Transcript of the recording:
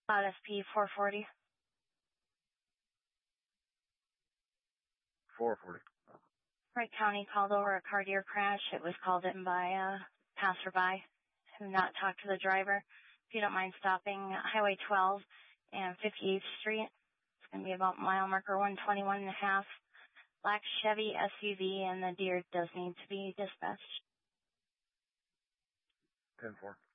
SP 440. 440. Wright County called over a car deer crash. It was called in by a passerby who not talked to the driver. If you don't mind stopping Highway 12 and 58th Street. It's going to be about mile marker 121.5. Black Chevy SUV, and the deer does need to be dispatched. 10-4.